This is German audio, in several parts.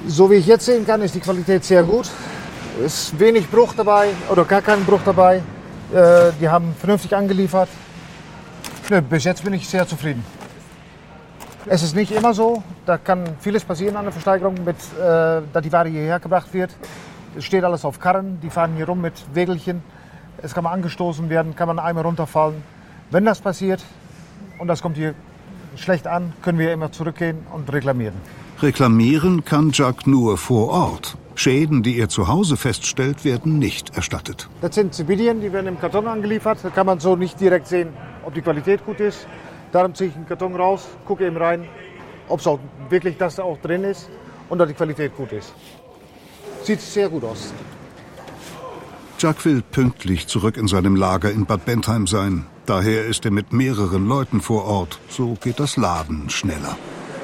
So wie ich jetzt sehen kann, ist die Qualität sehr gut. Es ist wenig Bruch dabei oder gar kein Bruch dabei. Die haben vernünftig angeliefert. Bis jetzt bin ich sehr zufrieden. Es ist nicht immer so. Da kann vieles passieren an der Versteigerung, dass die Ware hierher gebracht wird. Es steht alles auf Karren, die fahren hier rum mit Wägelchen. Es kann mal angestoßen werden, kann man einmal runterfallen. Wenn das passiert und das kommt hier schlecht an, können wir immer zurückgehen und reklamieren. Reklamieren kann Jack nur vor Ort. Schäden, die er zu Hause feststellt, werden nicht erstattet. Das sind Zibidien, die werden im Karton angeliefert. Da kann man so nicht direkt sehen, ob die Qualität gut ist. Darum ziehe ich einen Karton raus, gucke eben rein, ob es auch wirklich das auch drin ist und dass die Qualität gut ist. Sieht sehr gut aus. Jack will pünktlich zurück in seinem Lager in Bad Bentheim sein. Daher ist er mit mehreren Leuten vor Ort. So geht das Laden schneller.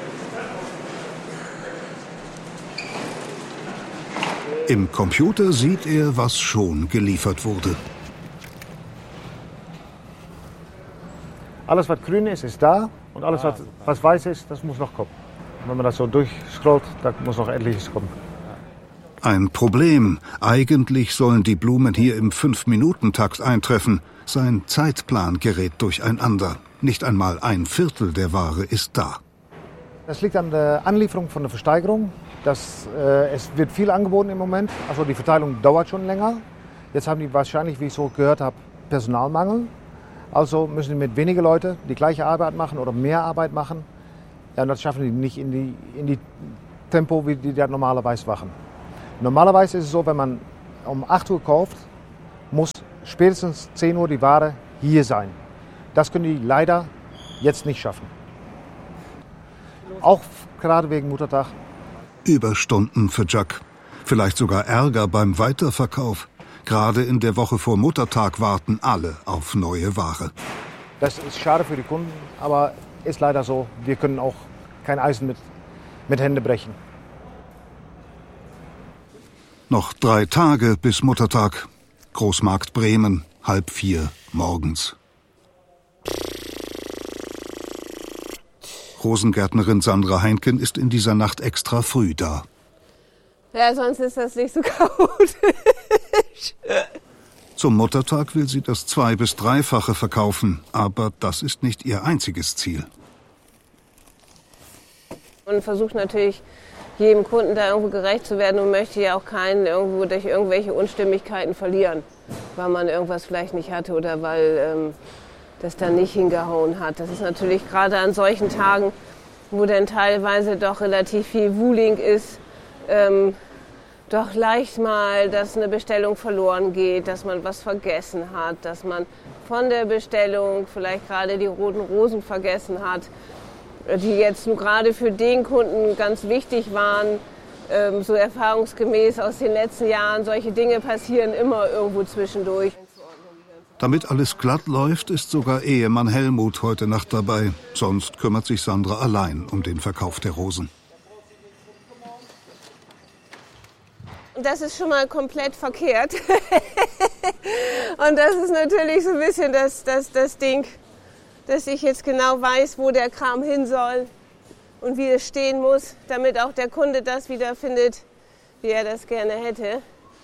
Im Computer sieht er, was schon geliefert wurde. Alles, was grün ist, ist da. Und alles, was weiß ist, das muss noch kommen. Wenn man das so durchscrollt, da muss noch etliches kommen. Ein Problem. Eigentlich sollen die Blumen hier im 5-Minuten-Takt eintreffen. Sein Zeitplan gerät durcheinander. Nicht einmal ein Viertel der Ware ist da. Das liegt an der Anlieferung von der Versteigerung. Es wird viel angeboten im Moment. Also die Verteilung dauert schon länger. Jetzt haben die wahrscheinlich, wie ich so gehört habe, Personalmangel. Also müssen die mit weniger Leuten die gleiche Arbeit machen oder mehr Arbeit machen. Ja, und das schaffen die nicht in die Tempo, wie die das normalerweise machen. Normalerweise ist es so, wenn man um 8 Uhr kauft, muss spätestens 10 Uhr die Ware hier sein. Das können die leider jetzt nicht schaffen. Auch gerade wegen Muttertag. Überstunden für Jack. Vielleicht sogar Ärger beim Weiterverkauf. Gerade in der Woche vor Muttertag warten alle auf neue Ware. Das ist schade für die Kunden, aber ist leider so. Wir können auch kein Eisen mit Händen brechen. Noch 3 Tage bis Muttertag. Großmarkt Bremen, 3:30 morgens. Rosengärtnerin Sandra Heinken ist in dieser Nacht extra früh da. Ja, sonst ist das nicht so chaotisch. Zum Muttertag will sie das 2- bis 3-fache verkaufen, aber das ist nicht ihr einziges Ziel. Und versucht natürlich, jedem Kunden da irgendwo gerecht zu werden und möchte ja auch keinen irgendwo durch irgendwelche Unstimmigkeiten verlieren, weil man irgendwas vielleicht nicht hatte oder weil das dann nicht hingehauen hat. Das ist natürlich gerade an solchen Tagen, wo dann teilweise doch relativ viel Wuling ist, doch leicht mal, dass eine Bestellung verloren geht, dass man was vergessen hat, dass man von der Bestellung vielleicht gerade die roten Rosen vergessen hat, die jetzt nur gerade für den Kunden ganz wichtig waren. So erfahrungsgemäß aus den letzten Jahren, solche Dinge passieren immer irgendwo zwischendurch. Damit alles glatt läuft, ist sogar Ehemann Helmut heute Nacht dabei. Sonst kümmert sich Sandra allein um den Verkauf der Rosen. Das ist schon mal komplett verkehrt. Und das ist natürlich so ein bisschen das Ding, dass ich jetzt genau weiß, wo der Kram hin soll und wie es stehen muss, damit auch der Kunde das wiederfindet, wie er das gerne hätte.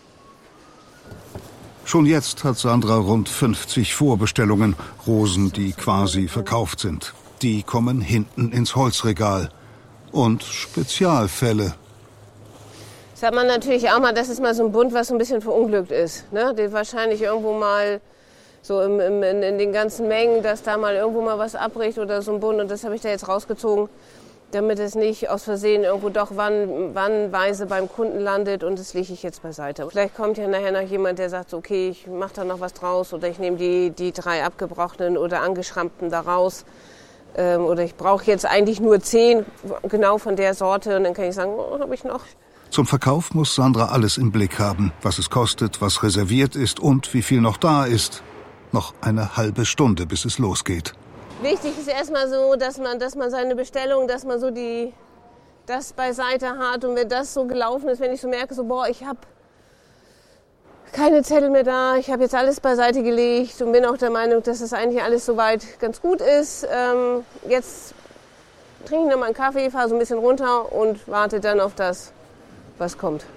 Schon jetzt hat Sandra rund 50 Vorbestellungen, Rosen, die quasi verkauft sind. Die kommen hinten ins Holzregal. Und Spezialfälle. Das hat man natürlich auch mal, das ist mal so ein Bund, was so ein bisschen verunglückt ist. Ne? Der wahrscheinlich irgendwo mal so in den ganzen Mengen, dass da mal irgendwo mal was abbricht oder so ein Bund. Und das habe ich da jetzt rausgezogen, damit es nicht aus Versehen irgendwo doch wannweise beim Kunden landet und das lege ich jetzt beiseite. Vielleicht kommt ja nachher noch jemand, der sagt, okay, ich mache da noch was draus oder ich nehme die 3 abgebrochenen oder angeschrammten da raus. Oder ich brauche jetzt eigentlich nur 10 genau von der Sorte und dann kann ich sagen, oh, habe ich noch. Zum Verkauf muss Sandra alles im Blick haben, was es kostet, was reserviert ist und wie viel noch da ist. Noch eine halbe Stunde, bis es losgeht. Wichtig ist erstmal so, dass man seine Bestellung, dass man so das beiseite hat. Und wenn das so gelaufen ist, wenn ich so merke, so boah, ich habe keine Zettel mehr da, ich habe jetzt alles beiseite gelegt und bin auch der Meinung, dass das eigentlich alles soweit ganz gut ist. Jetzt trinke ich noch mal einen Kaffee, fahre so ein bisschen runter und warte dann auf das was kommt.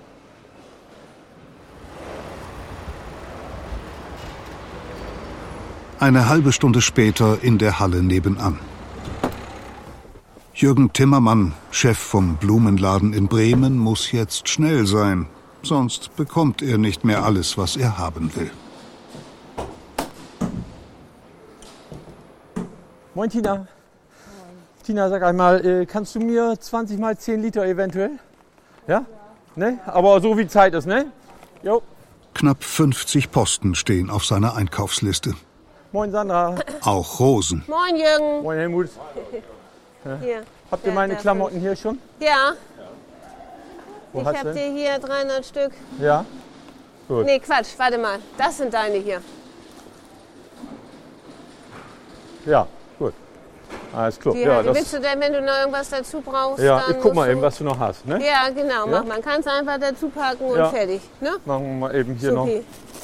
Eine halbe Stunde später in der Halle nebenan. Jürgen Timmermann, Chef vom Blumenladen in Bremen, muss jetzt schnell sein. Sonst bekommt er nicht mehr alles, was er haben will. Moin Tina. Moin. Tina, sag einmal, kannst du mir 20 mal 10 Liter eventuell? Ja? Ne? Aber so wie Zeit ist, ne? Jo. Knapp 50 Posten stehen auf seiner Einkaufsliste. Moin Sandra. Auch Rosen. Moin Jürgen. Moin Helmut. Ja. Hier. Habt ihr meine Klamotten hier schon? Ja. Wo Ich hast habe du dir hier 300 Stück. Ja? Gut. Nee, Quatsch, warte mal. Das sind deine hier. Ja, gut. Alles klar. Die Ja, willst du denn, wenn du noch irgendwas dazu brauchst? ja, dann ich guck mal musst eben, was du noch hast. Ne? Ja, genau. Ja? Mach mal. Kannst du einfach dazu packen und Ja. fertig. Ne? Machen wir mal eben hier Supi.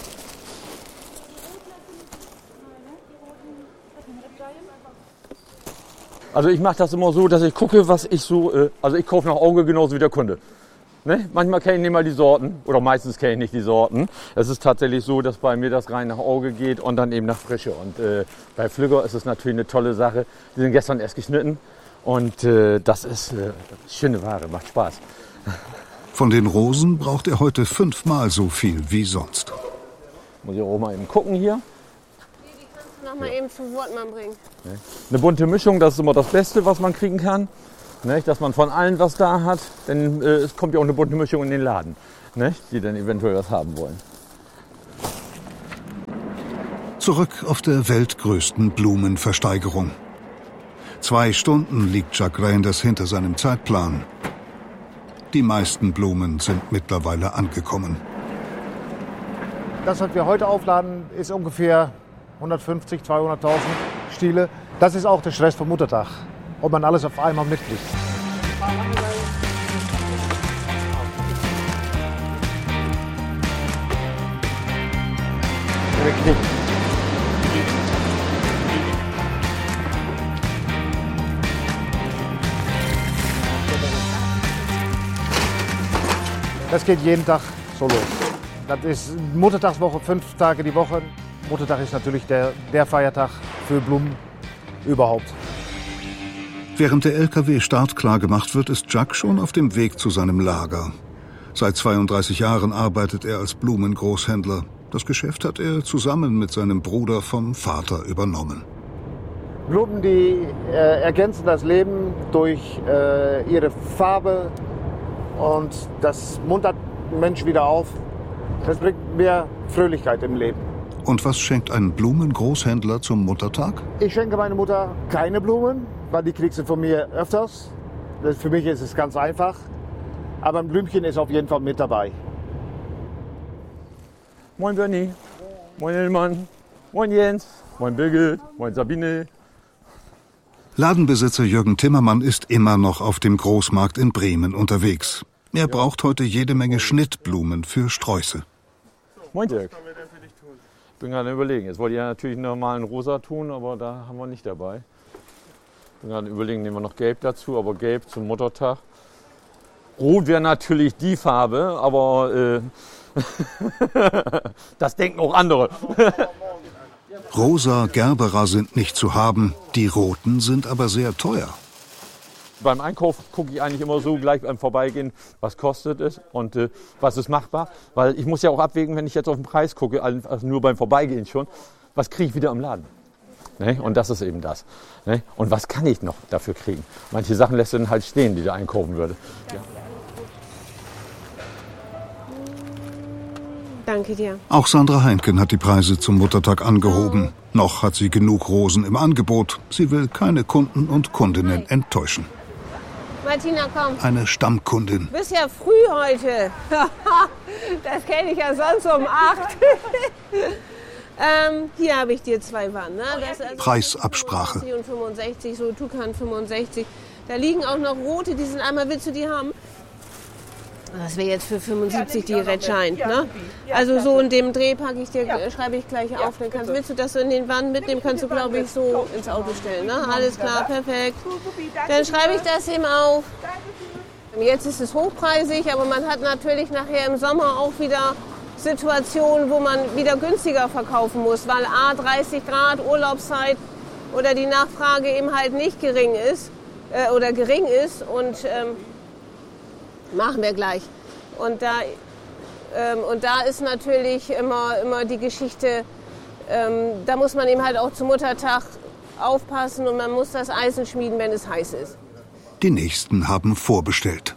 Also ich mache das immer so, dass ich gucke, was ich so, also ich kaufe nach Auge genauso wie der Kunde. Ne? Manchmal kenne ich nicht mal die Sorten oder meistens kenne ich nicht die Sorten. Es ist tatsächlich so, dass bei mir das rein nach Auge geht und dann eben nach Frische. Und bei Flügger ist es natürlich eine tolle Sache. Die sind gestern erst geschnitten und das ist schöne Ware, macht Spaß. Von den Rosen braucht er heute 5-mal so viel wie sonst. Muss ich auch mal eben gucken hier. Die kannst du noch mal eben zu Wortmann bringen. Eine bunte Mischung, das ist immer das Beste, was man kriegen kann. Nicht? Dass man von allen was da hat, denn es kommt ja auch eine bunte Mischung in den Laden, nicht? Die dann eventuell was haben wollen. Zurück auf der weltgrößten Blumenversteigerung. 2 Stunden liegt Jacques Reinders hinter seinem Zeitplan. Die meisten Blumen sind mittlerweile angekommen. Das, was wir heute aufladen, ist ungefähr 150.000, 200.000 Stiele. Das ist auch der Stress vom Muttertag, ob man alles auf einmal mitkriegt. Das geht jeden Tag so los. Das ist Muttertagswoche, 5 Tage die Woche. Muttertag ist natürlich der Feiertag für Blumen überhaupt. Während der LKW startklar gemacht wird, ist Jacques schon auf dem Weg zu seinem Lager. Seit 32 Jahren arbeitet er als Blumengroßhändler. Das Geschäft hat er zusammen mit seinem Bruder vom Vater übernommen. Blumen, die ergänzen das Leben durch ihre Farbe und das muntert den Menschen wieder auf. Das bringt mehr Fröhlichkeit im Leben. Und was schenkt ein Blumengroßhändler zum Muttertag? Ich schenke meiner Mutter keine Blumen, weil die kriegt sie von mir öfters. Für mich ist es ganz einfach. Aber ein Blümchen ist auf jeden Fall mit dabei. Moin Bernie, moin Hellmann, moin Jens, moin Birgit, moin Sabine. Ladenbesitzer Jürgen Timmermann ist immer noch auf dem Großmarkt in Bremen unterwegs. Er braucht heute jede Menge Schnittblumen für Sträuße. Moin Dirk. Ich bin gerade überlegen. Jetzt wollte ich ja natürlich einen normalen Rosa tun, aber da haben wir nicht dabei. Ich bin gerade überlegen, nehmen wir noch Gelb dazu, aber Gelb zum Muttertag. Rot wäre natürlich die Farbe, aber das denken auch andere. Rosa Gerbera sind nicht zu haben, die roten sind aber sehr teuer. Beim Einkauf gucke ich eigentlich immer so gleich beim Vorbeigehen, was kostet es und was ist machbar. Weil ich muss ja auch abwägen, wenn ich jetzt auf den Preis gucke, also nur beim Vorbeigehen schon, was kriege ich wieder im Laden. Ne? Und das ist eben das. Ne? Und was kann ich noch dafür kriegen? Manche Sachen lässt du dann halt stehen, die du einkaufen würde. Ja. Danke dir. Auch Sandra Heinken hat die Preise zum Muttertag angehoben. Noch hat sie genug Rosen im Angebot. Sie will keine Kunden und Kundinnen enttäuschen. Martina, komm. Eine Stammkundin. Du bist ja früh heute. Das kenne ich ja sonst um 8. Hier habe ich dir 2 Wannen. Ne? Das ist also Preisabsprache. 65 und 65, so Tukan 65. Da liegen auch noch rote, die sind einmal, willst du die haben? Das wäre jetzt für 75 die Red Shine, ne? Also so in dem Dreh packe ich dir, schreibe ich gleich auf. Dann willst du das so in den Wannen mitnehmen, kannst du, glaube ich, so ins Auto stellen, ne? Alles klar, perfekt. Dann schreibe ich das eben auf. Jetzt ist es hochpreisig, aber man hat natürlich nachher im Sommer auch wieder Situationen, wo man wieder günstiger verkaufen muss, weil A, 30 Grad, Urlaubszeit oder die Nachfrage eben halt nicht gering ist und machen wir gleich. Und da ist natürlich immer die Geschichte, da muss man eben halt auch zum Muttertag aufpassen und man muss das Eisen schmieden, wenn es heiß ist. Die nächsten haben vorbestellt.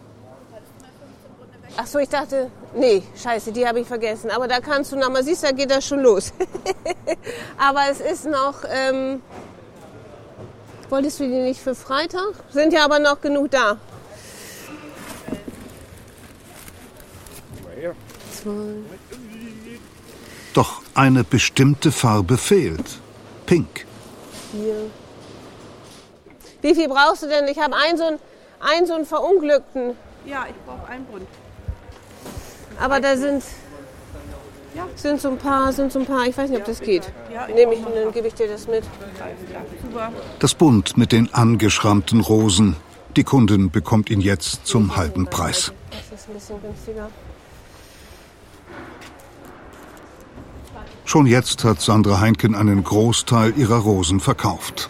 Ach so, ich dachte, nee, scheiße, die habe ich vergessen. Aber da kannst du noch mal, siehst du, da geht das schon los. Aber es ist noch, wolltest du die nicht für Freitag? Sind ja aber noch genug da. 2. Doch eine bestimmte Farbe fehlt. Pink. 4. Wie viel brauchst du denn? Ich habe einen so einen Verunglückten. Ja, ich brauche einen Bund. Aber da sind so ein paar, ich weiß nicht, ob das geht. Ja, Nehme ich und dann gebe ich dir das mit. Super. Das Bund mit den angeschrammten Rosen. Die Kundin bekommt ihn jetzt zum halben Preis. Das ist ein bisschen günstiger. Schon jetzt hat Sandra Heinken einen Großteil ihrer Rosen verkauft.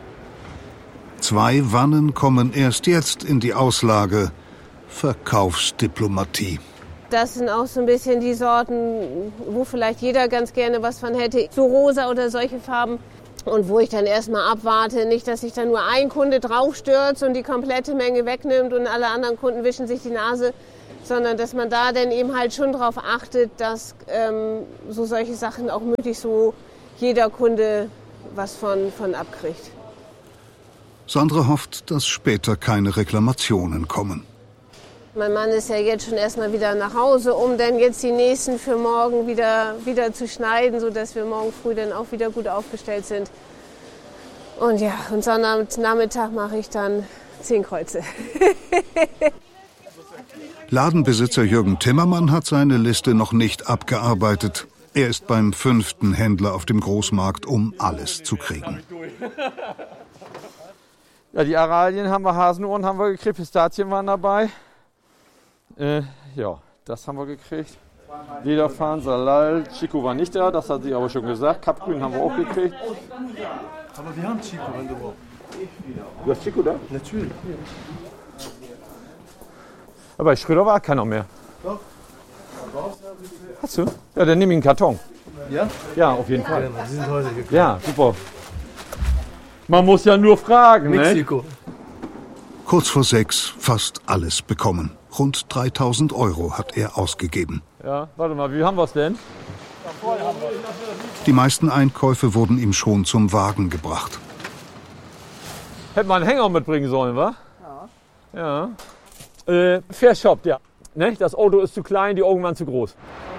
2 Wannen kommen erst jetzt in die Auslage. Verkaufsdiplomatie. Das sind auch so ein bisschen die Sorten, wo vielleicht jeder ganz gerne was von hätte. So rosa oder solche Farben. Und wo ich dann erstmal abwarte, nicht, dass sich da nur ein Kunde draufstürzt und die komplette Menge wegnimmt und alle anderen Kunden wischen sich die Nase. Sondern dass man da dann eben halt schon darauf achtet, dass so solche Sachen auch möglichst so jeder Kunde was von abkriegt. Sandra hofft, dass später keine Reklamationen kommen. Mein Mann ist ja jetzt schon erstmal wieder nach Hause, um dann jetzt die nächsten für morgen wieder zu schneiden, sodass wir morgen früh dann auch wieder gut aufgestellt sind. Und ja, und Sonnabendnachmittag mache ich dann 10 Kreuze. Ladenbesitzer Jürgen Timmermann hat seine Liste noch nicht abgearbeitet. Er ist beim 5. Händler auf dem Großmarkt, um alles zu kriegen. Ja, die Aralien haben wir, Hasenohren haben wir gekriegt, Pistazien waren dabei. Ja, das haben wir gekriegt. Lederfahren, Salal, Chico war nicht da, das hat sie aber schon gesagt. Kapgrün haben wir auch gekriegt. Aber wir haben Chico, wenn du brauchst. Du hast Chico da? Natürlich. Aber bei Schröder war keiner mehr. Doch. Hast du? Ja, dann nehme ich einen Karton. Ja? Ja, auf jeden Fall. Ja, die sind heute gekommen. Ja, super. Man muss ja nur fragen, ne? Mexiko. Kurz vor 6 fast alles bekommen. Rund 3.000 € hat er ausgegeben. Ja, warte mal, wie haben wir es denn? Die meisten Einkäufe wurden ihm schon zum Wagen gebracht. Hätte man einen Hänger mitbringen sollen, wa? Ja. Fair Shop, ja. Ne? Das Auto ist zu klein, die Augen waren zu groß.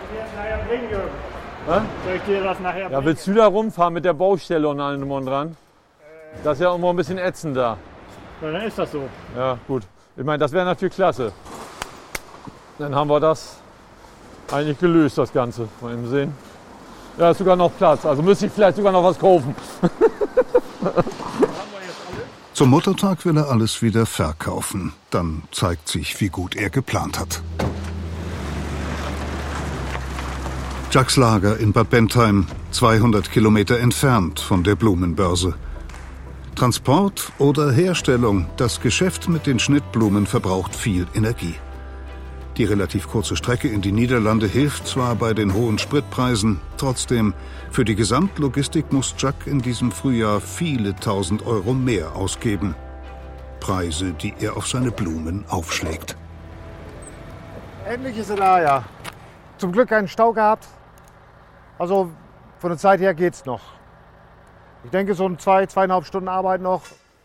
Soll ich dir das nachher bringen? Ja, willst du da rumfahren mit der Baustelle und allem drum und dran? Das ist ja immer ein bisschen ätzend da. Ja, dann ist das so. Ja, gut. Ich meine, das wäre natürlich klasse. Dann haben wir das eigentlich gelöst, das Ganze. Mal eben sehen. Ja, ist sogar noch Platz. Also müsste ich vielleicht sogar noch was kaufen. Zum Muttertag will er alles wieder verkaufen. Dann zeigt sich, wie gut er geplant hat. Jacks Lager in Bad Bentheim, 200 Kilometer entfernt von der Blumenbörse. Transport oder Herstellung, das Geschäft mit den Schnittblumen verbraucht viel Energie. Die relativ kurze Strecke in die Niederlande hilft zwar bei den hohen Spritpreisen, trotzdem, für die Gesamtlogistik muss Jack in diesem Frühjahr viele 1.000 € mehr ausgeben. Preise, die er auf seine Blumen aufschlägt. Endlich ist er da, ja. Zum Glück keinen Stau gehabt. Also von der Zeit her geht's noch. Ich denke, so 2,5 Stunden Arbeit noch.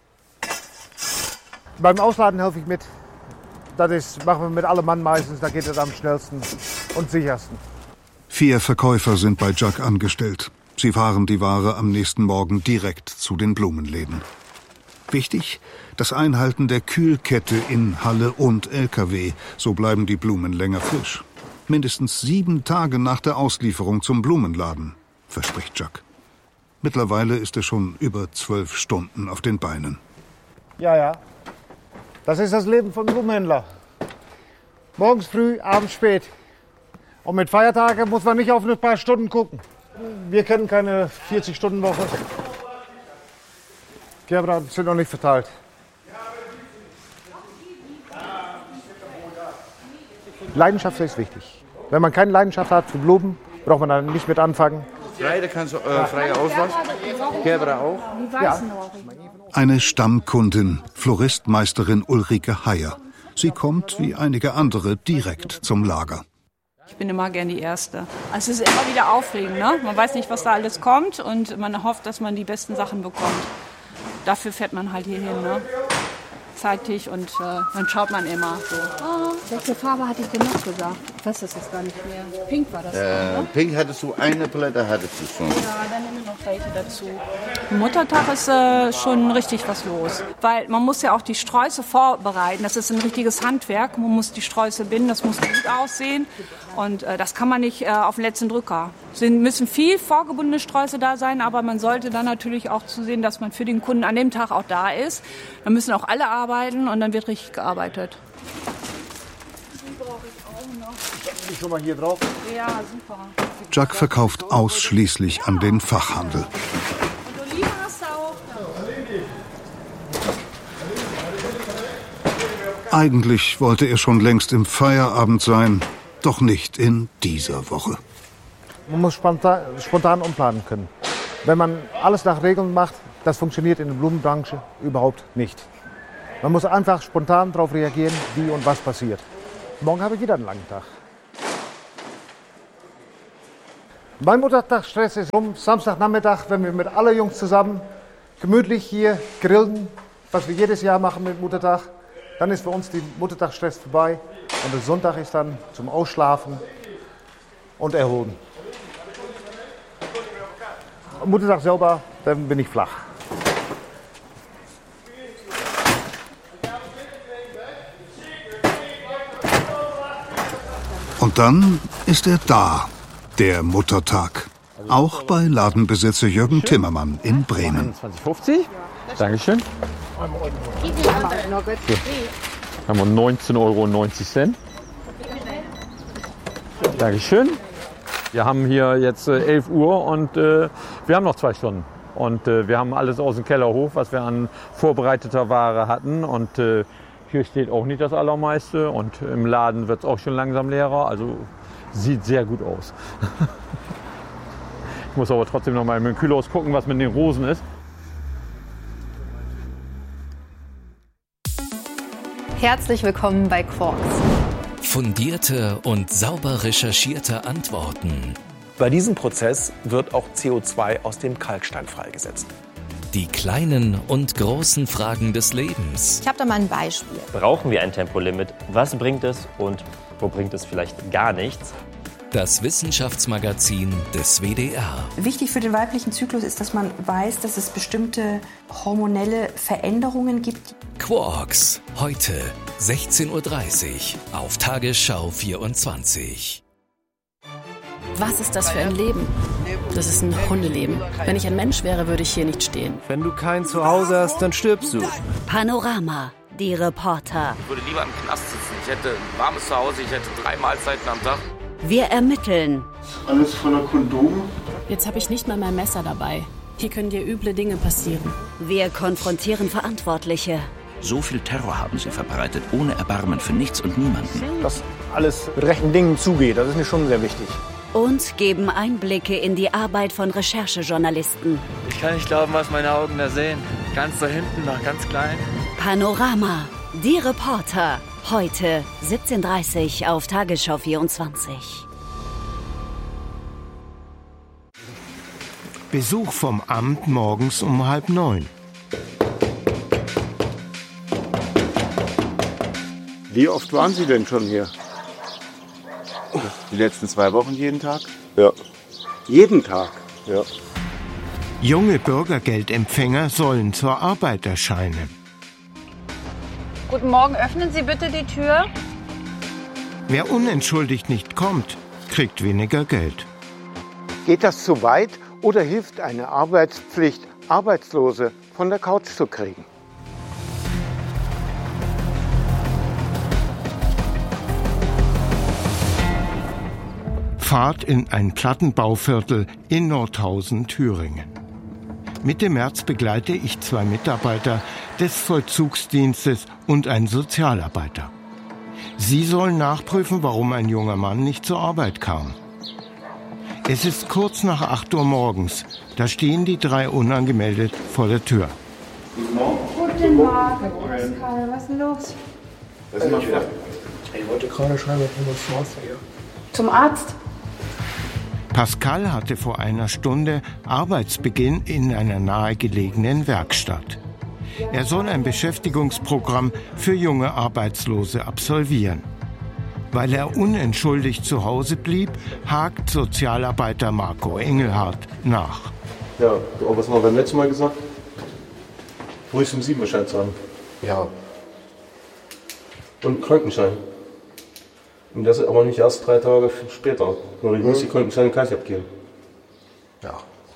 Beim Ausladen helfe ich mit. Machen wir mit allem Mann meistens, da geht es am schnellsten und sichersten. 4 Verkäufer sind bei Jack angestellt. Sie fahren die Ware am nächsten Morgen direkt zu den Blumenläden. Wichtig, das Einhalten der Kühlkette in Halle und LKW, so bleiben die Blumen länger frisch. Mindestens 7 Tage nach der Auslieferung zum Blumenladen, verspricht Jack. Mittlerweile ist er schon über 12 Stunden auf den Beinen. Ja. Das ist das Leben von Blumenhändler. Morgens früh, abends spät. Und mit Feiertagen muss man nicht auf ein paar Stunden gucken. Wir kennen keine 40-Stunden-Woche. Gerbera sind noch nicht verteilt. Leidenschaft ist wichtig. Wenn man keine Leidenschaft hat für Blumen, braucht man da nicht mit anfangen. Freie kannst du freie Auswahl. Gerbera auch. Ja. Eine Stammkundin, Floristmeisterin Ulrike Heyer. Sie kommt, wie einige andere, direkt zum Lager. Ich bin immer gern die Erste. Also es ist immer wieder aufregend, ne? Man weiß nicht, was da alles kommt und man hofft, dass man die besten Sachen bekommt. Dafür fährt man halt hierhin, ne? Zeitig und dann schaut man immer so. Welche Farbe hatte ich denn noch gesagt? Ich weiß das jetzt gar nicht mehr. Pink war das. Ne? Pink hattest du, eine Palette hattest du schon. Ja, dann nehmen wir noch welche dazu. Muttertag ist schon richtig was los. Weil man muss ja auch die Sträuße vorbereiten. Das ist ein richtiges Handwerk. Man muss die Sträuße binden, das muss gut aussehen. Und das kann man nicht auf den letzten Drücker. Es müssen viel vorgebundene Sträuße da sein, aber man sollte dann natürlich auch zusehen, dass man für den Kunden an dem Tag auch da ist. Dann müssen auch alle arbeiten und dann wird richtig gearbeitet. Die brauche ich auch noch. Ich schon mal hier drauf. Ja, super. Jack verkauft ausschließlich an den Fachhandel. Und Oliven hast du auch. Eigentlich wollte er schon längst im Feierabend sein, doch nicht in dieser Woche. Man muss spontan umplanen können. Wenn man alles nach Regeln macht, das funktioniert in der Blumenbranche überhaupt nicht. Man muss einfach spontan darauf reagieren, wie und was passiert. Morgen habe ich wieder einen langen Tag. Mein Muttertagsstress ist Samstagnachmittag, wenn wir mit allen Jungs zusammen gemütlich hier grillen, was wir jedes Jahr machen mit Muttertag. Dann ist für uns der Muttertagsstress vorbei und der Sonntag ist dann zum Ausschlafen und Erholen. Am Muttertag selber, dann bin ich flach. Und dann ist er da, der Muttertag. Auch bei Ladenbesitzer Jürgen Timmermann in Bremen. 20,50. Dankeschön. Haben wir 19,90 €. Dankeschön. Wir haben hier jetzt 11 Uhr und wir haben noch 2 Stunden. Und wir haben alles aus dem Keller hoch, was wir an vorbereiteter Ware hatten. Und hier steht auch nicht das Allermeiste. Und im Laden wird es auch schon langsam leerer. Also sieht sehr gut aus. Ich muss aber trotzdem noch mal im Kühlhaus gucken, was mit den Rosen ist. Herzlich willkommen bei Quarks. Fundierte und sauber recherchierte Antworten. Bei diesem Prozess wird auch CO2 aus dem Kalkstein freigesetzt. Die kleinen und großen Fragen des Lebens. Ich habe da mal ein Beispiel. Brauchen wir ein Tempolimit? Was bringt es und wo bringt es vielleicht gar nichts? Das Wissenschaftsmagazin des WDR. Wichtig für den weiblichen Zyklus ist, dass man weiß, dass es bestimmte hormonelle Veränderungen gibt. Quarks, heute 16:30 Uhr auf Tagesschau 24. Was ist das für ein Leben? Das ist ein Hundeleben. Wenn ich ein Mensch wäre, würde ich hier nicht stehen. Wenn du kein Zuhause hast, dann stirbst du. Panorama, die Reporter. Ich würde lieber im Knast sitzen. Ich hätte ein warmes Zuhause, ich hätte 3 Mahlzeiten am Tag. Wir ermitteln. Alles voller Kondome. Jetzt habe ich nicht mal mein Messer dabei. Hier können dir üble Dinge passieren. Wir konfrontieren Verantwortliche. So viel Terror haben sie verbreitet, ohne Erbarmen für nichts und niemanden. Dass alles mit rechten Dingen zugeht, das ist mir schon sehr wichtig. Und geben Einblicke in die Arbeit von Recherchejournalisten. Ich kann nicht glauben, was meine Augen da sehen. Ganz da hinten noch, ganz klein. Panorama, die Reporter. Heute 17:30 Uhr auf Tagesschau 24. Besuch vom Amt morgens um 8:30. Wie oft waren Sie denn schon hier? Die letzten 2 Wochen jeden Tag? Ja. Jeden Tag? Ja. Junge Bürgergeldempfänger sollen zur Arbeit erscheinen. Guten Morgen, öffnen Sie bitte die Tür. Wer unentschuldigt nicht kommt, kriegt weniger Geld. Geht das zu weit oder hilft eine Arbeitspflicht, Arbeitslose von der Couch zu kriegen? Fahrt in ein Plattenbauviertel in Nordhausen, Thüringen. Mitte März begleite ich 2 Mitarbeiter des Vollzugsdienstes und einen Sozialarbeiter. Sie sollen nachprüfen, warum ein junger Mann nicht zur Arbeit kam. Es ist kurz nach 8 Uhr morgens. Da stehen die 3 unangemeldet vor der Tür. Guten Morgen. Guten Morgen. Was ist denn los? Was ist wieder? Ich wollte gerade schreiben, ich muss zum Arzt. Zum Arzt? Pascal hatte vor einer Stunde Arbeitsbeginn in einer nahegelegenen Werkstatt. Er soll ein Beschäftigungsprogramm für junge Arbeitslose absolvieren. Weil er unentschuldigt zu Hause blieb, hakt Sozialarbeiter Marco Engelhardt nach. Ja, was haben wir beim letzten Mal gesagt? Frühs um 7 Bescheid zu haben. Ja. Und Krankenschein. Und das aber nicht erst 3 Tage später. Nur ich muss die Krankenscheine gleich abgeben. Ja.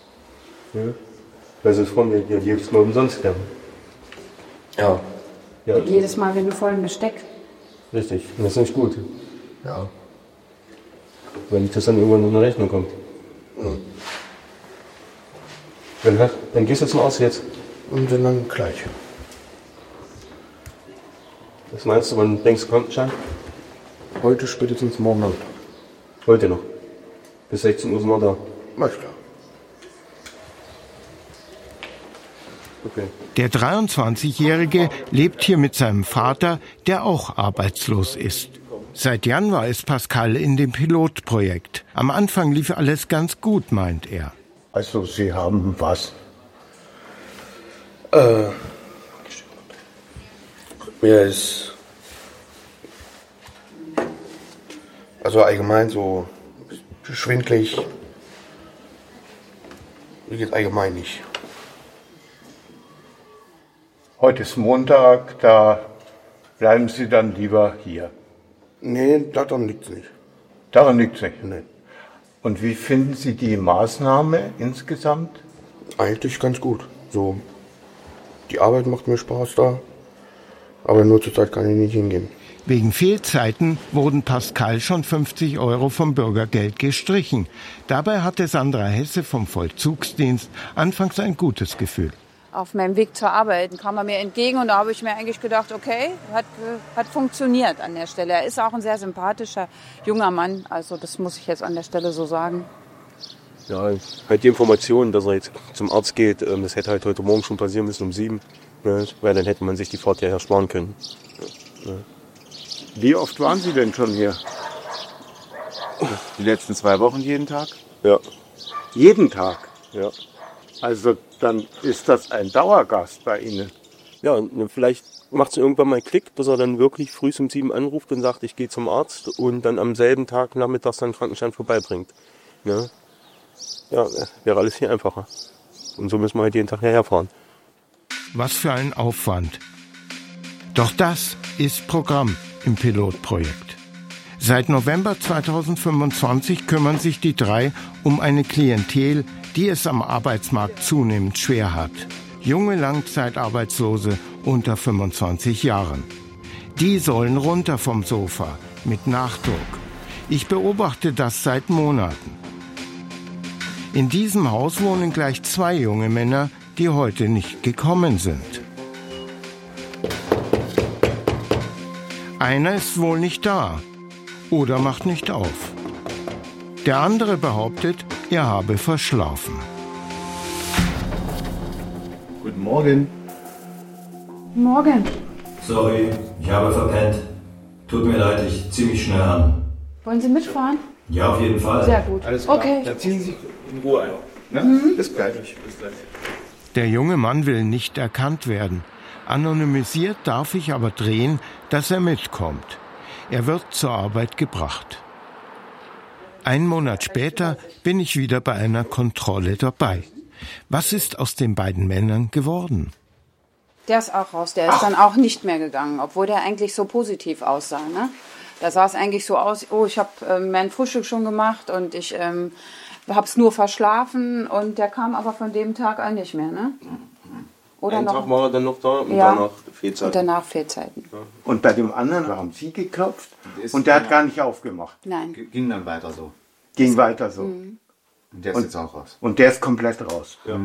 Weil sie von mir jedes Mal umsonst werden. Ja. Jedes Mal, wenn du voll im Besteck. Richtig. Und das ist nicht gut. Ja. Weil nicht das dann irgendwann in eine Rechnung kommt. Mhm. Dann gehst du zum Arzt jetzt. Und dann gleich. Was meinst du, wann denkst du Krankenschein? Heute, spätestens morgen Abend. Heute noch? Bis 16 Uhr sind wir da. Na klar. Okay. Der 23-Jährige lebt hier mit seinem Vater, der auch arbeitslos ist. Seit Januar ist Pascal in dem Pilotprojekt. Am Anfang lief alles ganz gut, meint er. Also Sie haben was? Mir ist also allgemein so schwindelig. Mir geht allgemein nicht. Heute ist Montag, da bleiben Sie dann lieber hier. Nee, daran liegt es nicht. Daran liegt es nicht? Nee. Und wie finden Sie die Maßnahme insgesamt? Eigentlich ganz gut. So, die Arbeit macht mir Spaß da, aber nur zur Zeit kann ich nicht hingehen. Wegen Fehlzeiten wurden Pascal schon 50 € vom Bürgergeld gestrichen. Dabei hatte Sandra Hesse vom Vollzugsdienst anfangs ein gutes Gefühl. Auf meinem Weg zur Arbeit kam er mir entgegen und da habe ich mir eigentlich gedacht, okay, hat funktioniert an der Stelle. Er ist auch ein sehr sympathischer junger Mann, also das muss ich jetzt an der Stelle so sagen. Ja, halt die Information, dass er jetzt zum Arzt geht, das hätte halt heute Morgen schon passieren müssen um 7, ne, weil dann hätte man sich die Fahrt ja ersparen können. Ja. Wie oft waren Sie denn schon hier? Die letzten 2 Wochen jeden Tag? Ja. Jeden Tag? Ja. Also dann ist das ein Dauergast bei Ihnen. Ja, vielleicht macht es irgendwann mal Klick, dass er dann wirklich früh um 7 anruft und sagt, ich gehe zum Arzt und dann am selben Tag nachmittags dann Krankenschein vorbeibringt. Ja, wäre alles viel einfacher. Und so müssen wir halt jeden Tag hierher fahren. Was für ein Aufwand. Doch das ist Programm im Pilotprojekt. Seit November 2025 kümmern sich die 3 um eine Klientel, die es am Arbeitsmarkt zunehmend schwer hat. Junge Langzeitarbeitslose unter 25 Jahren. Die sollen runter vom Sofa mit Nachdruck. Ich beobachte das seit Monaten. In diesem Haus wohnen gleich 2 junge Männer, die heute nicht gekommen sind. Einer ist wohl nicht da oder macht nicht auf. Der andere behauptet, er habe verschlafen. Guten Morgen. Morgen. Sorry, ich habe verpennt. Tut mir leid, ich zieh mich schnell an. Wollen Sie mitfahren? Ja, auf jeden Fall. Sehr gut. Alles klar. Okay. Dann ziehen Sie sich in Ruhe ein. Ne? Bis gleich. Bis gleich. Der junge Mann will nicht erkannt werden. Anonymisiert darf ich aber drehen, dass er mitkommt. Er wird zur Arbeit gebracht. 1 Monat später bin ich wieder bei einer Kontrolle dabei. Was ist aus den beiden Männern geworden? Der ist auch raus. Der ist dann auch nicht mehr gegangen, obwohl der eigentlich so positiv aussah. Ne? Da sah es eigentlich so aus, oh, ich habe mein Frühstück schon gemacht und ich habe es nur verschlafen. Und der kam aber von dem Tag an nicht mehr. Ne? Oder Einen noch? Tag war er dann noch da und Ja. danach Fehlzeiten. Und danach Fehlzeiten. Ja. Und bei dem anderen haben Sie geklopft und der hat gar nicht aufgemacht. Nein. Ging dann weiter so. Ging weiter so. Und der ist jetzt auch raus. Und der ist komplett raus. Ja.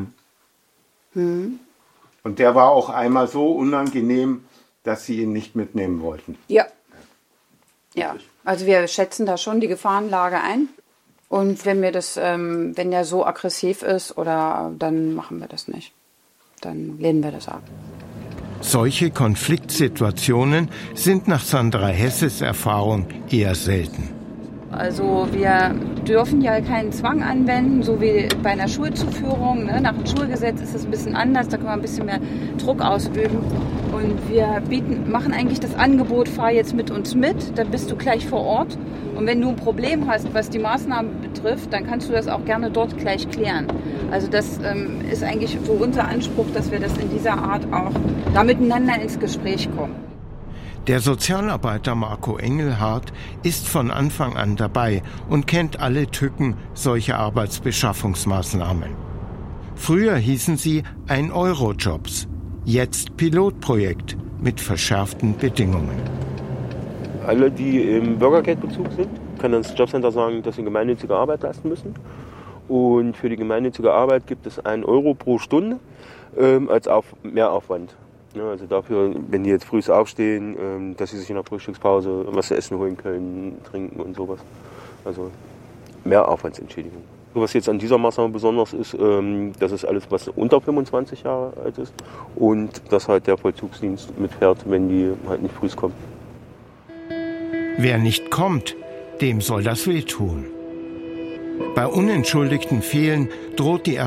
Und der war auch einmal so unangenehm, dass sie ihn nicht mitnehmen wollten. Ja. Ja, also wir schätzen da schon die Gefahrenlage ein. Und wenn wenn der so aggressiv ist, dann machen wir das nicht. Dann lehnen wir das ab. Solche Konfliktsituationen sind nach Sandra Hesses Erfahrung eher selten. Also wir dürfen ja keinen Zwang anwenden, so wie bei einer Schulzuführung. Ne? Nach dem Schulgesetz ist es ein bisschen anders, da kann man ein bisschen mehr Druck ausüben. Und wir machen eigentlich das Angebot, fahr jetzt mit uns mit, dann bist du gleich vor Ort. Und wenn du ein Problem hast, was die Maßnahmen betrifft, dann kannst du das auch gerne dort gleich klären. Also das ist eigentlich so unser Anspruch, dass wir das in dieser Art auch da miteinander ins Gespräch kommen. Der Sozialarbeiter Marco Engelhardt ist von Anfang an dabei und kennt alle Tücken solcher Arbeitsbeschaffungsmaßnahmen. Früher hießen sie 1-Euro-Jobs, jetzt Pilotprojekt mit verschärften Bedingungen. Alle, die im Bürgergeldbezug sind, können das Jobcenter sagen, dass sie gemeinnützige Arbeit leisten müssen. Und für die gemeinnützige Arbeit gibt es 1 Euro pro Stunde als Mehraufwand. Ja, also dafür, wenn die jetzt früh aufstehen, dass sie sich in der Frühstückspause was zu essen holen können, trinken und sowas. Also Mehraufwandsentschädigung. Was jetzt an dieser Maßnahme besonders ist, das ist alles, was unter 25 Jahre alt ist und dass halt der Vollzugsdienst mitfährt, wenn die halt nicht früh kommen. Wer nicht kommt, dem soll das wehtun. Bei unentschuldigten Fehlen droht die